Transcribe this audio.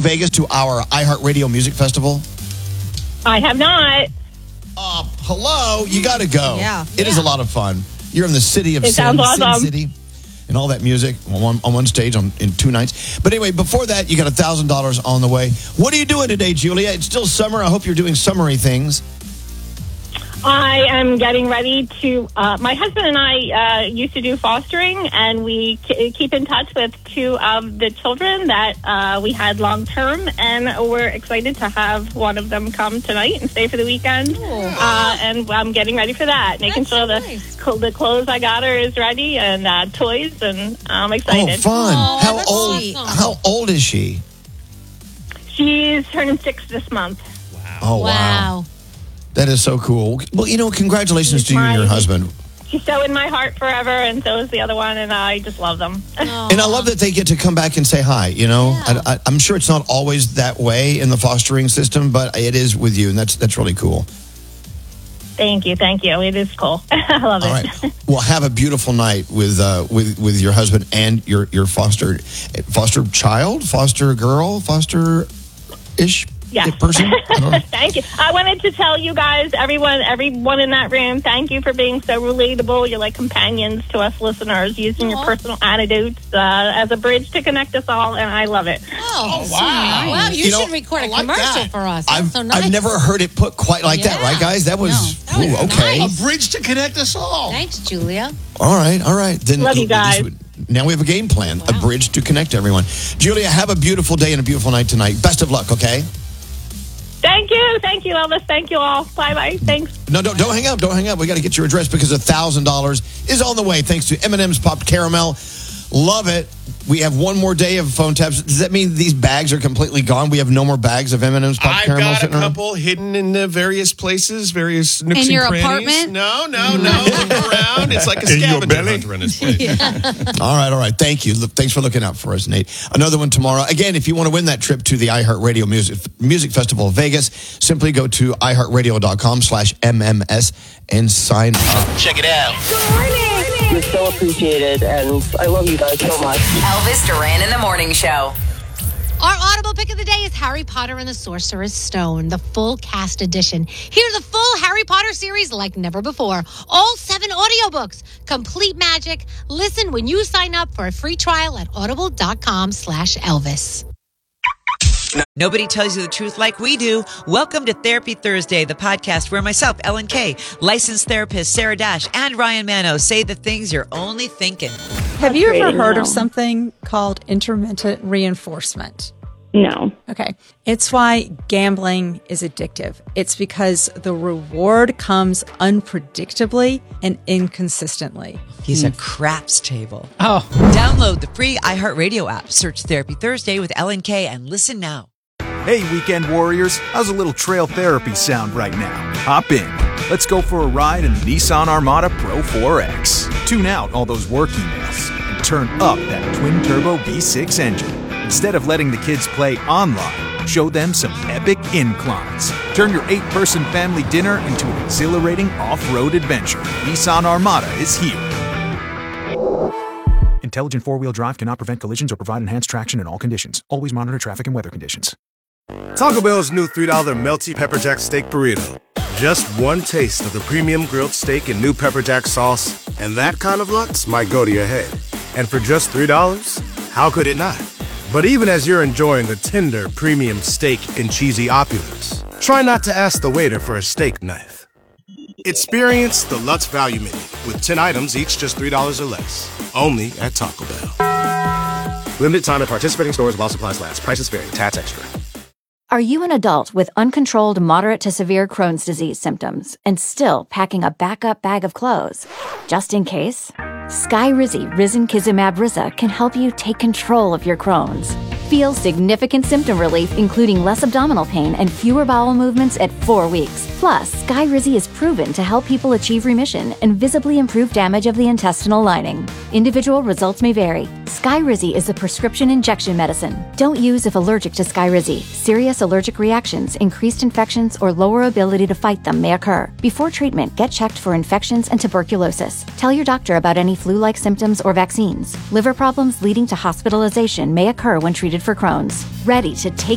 Vegas to our iHeartRadio Music Festival? I have not. Hello, you got to go. Yeah. It is a lot of fun. You're in the city of It sounds awesome. Sin City. And all that music on one stage in 2 nights. But anyway, before that, you got $1,000 on the way. What are you doing today, Julia? It's still summer. I hope you're doing summery things. I am getting ready to. My husband and I used to do fostering, and we keep in touch with 2 of the children that we had long term, and we're excited to have one of them come tonight and stay for the weekend. And I'm getting ready for that, making sure the clothes I got her is ready and toys, and I'm excited. Oh, fun! Oh, How old is she? She's turning 6 this month. Oh, wow. That is so cool. Well, congratulations to you and your husband. She's so in my heart forever, and so is the other one, and I just love them. And I love that they get to come back and say hi, Yeah. I'm sure it's not always that way in the fostering system, but it is with you, and that's really cool. Thank you. It is cool. I love it. All right. Well, have a beautiful night with your husband and your foster child, foster girl, foster-ish person. I don't know. Thank you. I wanted to tell you guys, everyone in that room, thank you for being so relatable. You're like companions to us listeners, using your personal anecdotes as a bridge to connect us all, and I love it. Oh, wow. Wow, you should record a commercial for us. That's so nice. I've never heard it put quite like that, right, guys? That was, okay. Nice. A bridge to connect us all. Thanks, Julia. All right. Then love you guys. Now we have a game plan, a bridge to connect everyone. Julia, have a beautiful day and a beautiful night tonight. Best of luck, okay? Thank you, Elvis. Thank you all. Bye. Thanks. No, don't hang up. We got to get your address because $1,000 is on the way thanks to M&M's Popped Caramel. Love it. We have one more day of phone taps. Does that mean these bags are completely gone? We have no more bags of M&M's Popped Caramel? I've got a couple hidden in the various places, various nooks and in your crannies. apartment? No. Look around. It's like a scavenger hunt around this place. All right. Thank you. Thanks for looking out for us, Nate. Another one tomorrow. Again, if you want to win that trip to the iHeartRadio Music Festival of Vegas, simply go to iHeartRadio.com/MMS and sign up. Check it out. Good morning. You're so appreciated, and I love you guys so much. Elvis Duran in the Morning Show. Our Audible pick of the day is Harry Potter and the Sorcerer's Stone, the full cast edition. Hear the full Harry Potter series like never before. All 7 audiobooks. Complete magic. Listen when you sign up for a free trial at audible.com/Elvis. Nobody tells you the truth like we do. Welcome to Therapy Thursday, the podcast where myself, Ellen Kay, licensed therapist Sarah Dash, and Ryan Mano say the things you're only thinking. Have you ever heard of something called intermittent reinforcement? No. Okay. It's why gambling is addictive. It's because the reward comes unpredictably and inconsistently. He's a craps table. Oh. Download the free iHeartRadio app. Search Therapy Thursday with Ellen Kay and listen now. Hey, weekend warriors. How's a little trail therapy sound right now? Hop in. Let's go for a ride in the Nissan Armada Pro 4X. Tune out all those work emails and turn up that twin-turbo V6 engine. Instead of letting the kids play online, show them some epic inclines. Turn your 8-person family dinner into an exhilarating off-road adventure. Nissan Armada is here. Intelligent four-wheel drive cannot prevent collisions or provide enhanced traction in all conditions. Always monitor traffic and weather conditions. Taco Bell's new $3 melty pepper jack steak burrito. Just one taste of the premium grilled steak and new pepper jack sauce, and that kind of lunch might go to your head. And for just $3, how could it not? But even as you're enjoying the tender premium steak and cheesy opulence, try not to ask the waiter for a steak knife. Experience the Lutz Value Menu with 10 items, each just $3 or less. Only at Taco Bell. Limited time at participating stores while supplies last. Prices vary. Tax extra. Are you an adult with uncontrolled moderate to severe Crohn's disease symptoms and still packing a backup bag of clothes? Just in case? Skyrizi Risankizumab Riza can help you take control of your Crohn's. Feel significant symptom relief, including less abdominal pain and fewer bowel movements at 4 weeks. Plus, Skyrizi is proven to help people achieve remission and visibly improve damage of the intestinal lining. Individual results may vary. Skyrizi is a prescription injection medicine. Don't use if allergic to Skyrizi. Serious allergic reactions, increased infections, or lower ability to fight them may occur. Before treatment, get checked for infections and tuberculosis. Tell your doctor about any flu-like symptoms or vaccines. Liver problems leading to hospitalization may occur when treated for Crohn's. Ready to take